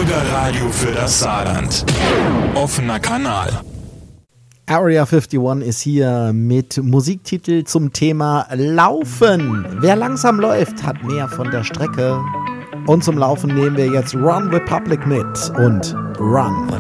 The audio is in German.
Bürgerradio für das Saarland. Offener Kanal. Area 51 ist hier mit Musiktitel zum Thema Laufen. Wer langsam läuft, hat mehr von der Strecke. Und zum Laufen nehmen wir jetzt Run Republic mit und Run.